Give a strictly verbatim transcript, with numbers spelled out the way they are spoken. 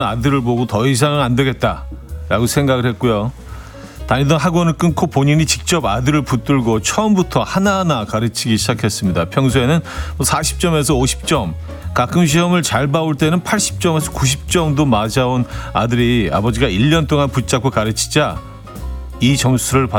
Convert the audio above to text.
아들을 보고 더 이상은 안 되겠다라고 생각을 했고요. 다니던 학원을 끊고 본인이 직접 아들을 붙들고 처음부터 하나하나 가르치기 시작했습니다. 평소에는 사십 점에서 오십 점, 가끔 시험을 잘 봐올 때는 팔십 점에서 구십 점도 맞아온 아들이 아버지가 일 년 동안 붙잡고 가르치자 이 점수를 받